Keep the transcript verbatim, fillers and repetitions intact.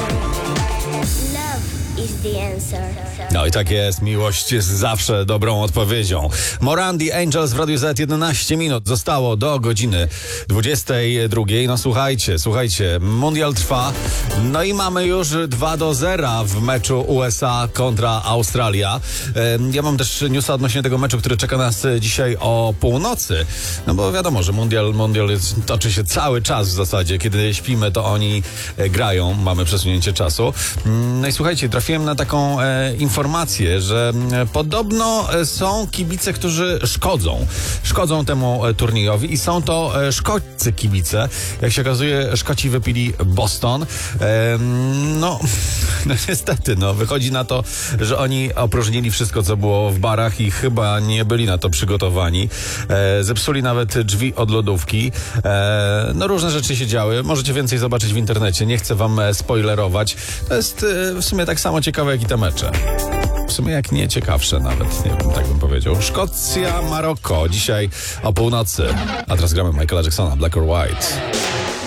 No i tak jest, miłość jest zawsze dobrą odpowiedzią. Morandi Angels w Radiu Z, jedenaście minut zostało do godziny dwudziestej drugiej. No słuchajcie, słuchajcie, mundial trwa, no i mamy już dwa do zera w meczu U S A kontra Australia. Ja mam też newsa odnośnie tego meczu, który czeka nas dzisiaj o północy. No bo wiadomo, że mundial, mundial jest, toczy się cały czas w zasadzie. Kiedy śpimy, to oni grają, mamy przesunięcie czasu. No i słuchajcie, trafiłem na taką e, informację, że e, podobno e, są kibice, którzy szkodzą. Szkodzą temu e, turniejowi i są to e, szkoccy kibice. Jak się okazuje, Szkoci wypili Boston. E, no, no niestety, no wychodzi na to, że oni opróżnili wszystko, co było w barach i chyba nie byli na to przygotowani. E, zepsuli nawet drzwi od lodówki. E, no różne rzeczy się działy. Możecie więcej zobaczyć w internecie. Nie chcę wam e, spoilerować. To jest e, w sumie tak samo ciekawe jak i te mecze. W sumie jak nie ciekawsze nawet, nie wiem, tak bym powiedział. Szkocja, Maroko, dzisiaj o północy. A teraz gramy Michaela Jacksona, Black or White.